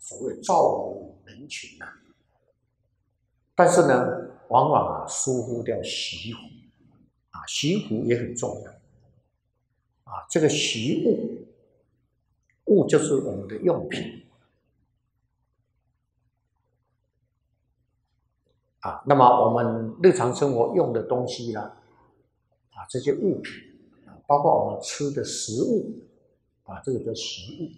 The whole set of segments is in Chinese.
所谓造福人群啊。但是呢，往往疏忽掉惜福啊，惜福也很重要啊。这个惜物，物就是我们的用品啊。那么我们日常生活用的东西啦，啊，这些物品啊，包括我们吃的食物啊，这个叫惜物。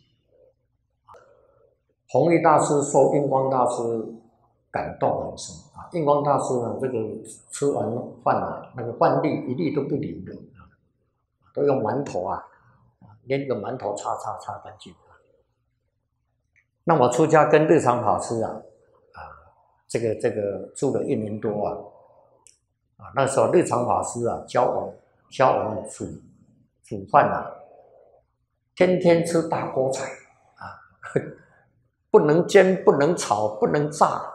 弘一大师受印光大师感动很深啊。印光大师呢，这个吃完饭啊，那个饭粒一粒都不留的啊，都用馒头啊，连个馒头擦干净。那我出家跟日常法师啊，这个住了1年多啊，那时候日常法师啊教我们煮饭啊，天天吃大锅菜啊，不能煎，不能炒，不能炸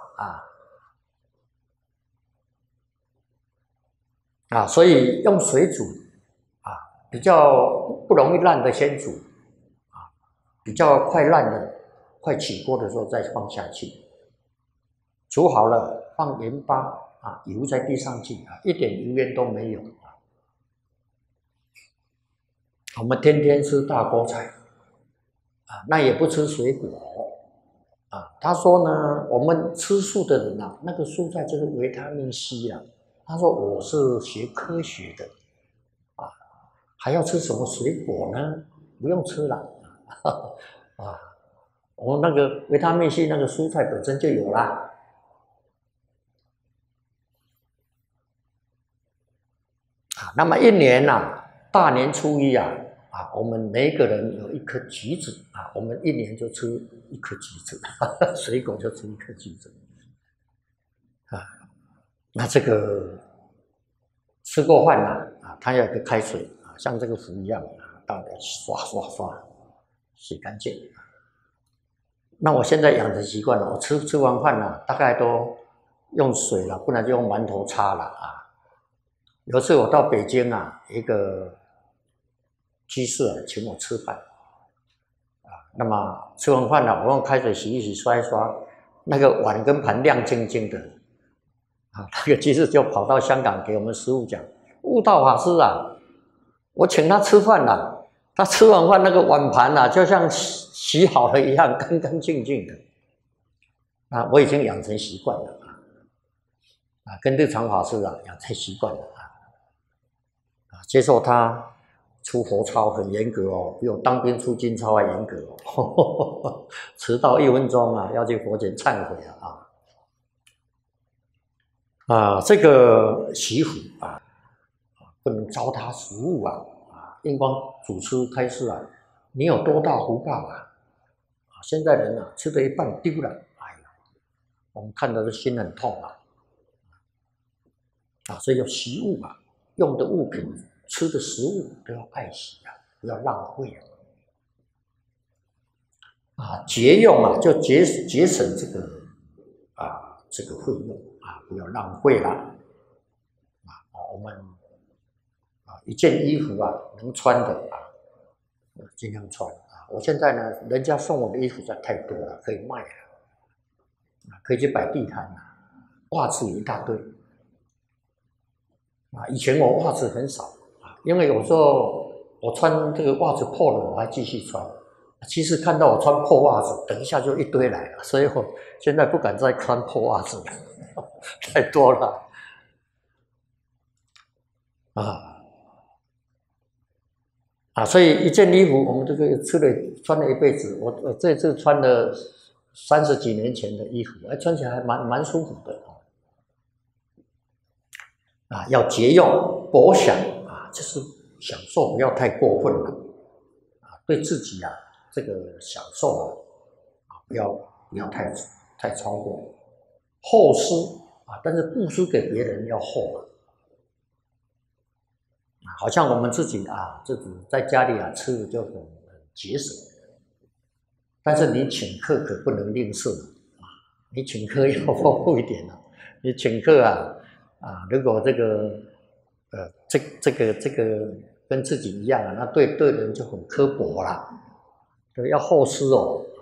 啊，所以用水煮啊，比较不容易烂的先煮啊，比较快烂的、快起锅的时候再放下去，煮好了放盐巴啊，油在地上去啊，一点油烟都没有啊。我们天天吃大锅菜啊，那也不吃水果啊。他说呢，我们吃素的人啊，那个蔬菜就是维他命 C 啊。他说我是学科学的啊，还要吃什么水果呢？不用吃了啊，我们那个维他命 C 那个蔬菜本身就有啦。啊，那么1年啊，大年初一啊，我们每一个人有1颗橘子啊，我们1年就吃1颗橘子，水果就吃1颗橘子啊。那这个吃过饭了啊，它要有个开水啊，像这个壶一样啊，倒来刷洗干净。那我现在养成习惯了，我吃完饭了，大概都用水了，不然就用馒头擦了啊。有一次我到北京啊，一个居士啊请我吃饭啊，那么吃完饭了，我用开水洗一洗、刷一刷，那个碗跟盘亮晶晶的啊，那个居士就跑到香港给我们师父讲，悟道法师啊，我请他吃饭了，他吃完饭那个碗盘啊，就像洗好了一样，干干净净的啊，我已经养成习惯了啊，跟日常法师啊养成习惯了啊，接受他出佛操很严格哦，比我当兵出军操还严格哦，迟到1分钟啊，要去佛前忏悔这个惜福啊，不能糟蹋食物啊，印光祖师开示啊，你有多大福报啊！现在人啊，吃的一半丢了，哎呀，我们看到的心很痛所以要惜物啊，用的物品、吃的食物都要爱惜啊，不要浪费节用啊，就节省这个这个费用不要浪费啦我们一件衣服啊，能穿的尽量穿我现在呢，人家送我的衣服实在太多了，可以卖了可以去摆地摊袜子一大堆以前我袜子很少因为有时候我穿这个袜子破了，我还继续穿。其实看到我穿破袜子，等一下就一堆来了，所以我现在不敢再穿破袜子了，太多了所以一件衣服我们这个穿了一辈子。我这次穿了30几年前的衣服，穿起来还蛮舒服的要节用博享就是享受不要太过分了对自己这个享受不要太超过，厚施但是布施给别人要厚好像我们自己在家里吃的就很节省，但是你请客可不能吝啬你请客要丰富一点你请客如果这个跟自己一样那对人就很刻薄啦，要厚施哦。